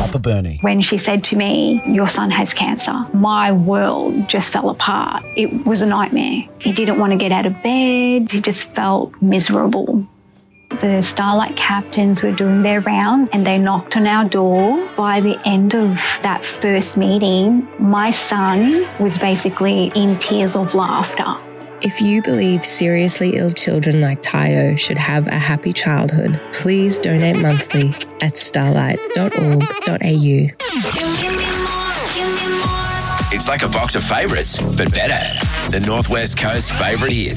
Papa Bernie. When she said to me, your son has cancer, my world just fell apart. It was a nightmare. He didn't want to get out of bed. He just felt miserable. The Starlight captains were doing their rounds and they knocked on our door. By the end of that first meeting, my son was basically in tears of laughter. If you believe seriously ill children like Tayo should have a happy childhood, please donate monthly at starlight.org.au. It's like a box of favourites, but better. The North West Coast favourite hits.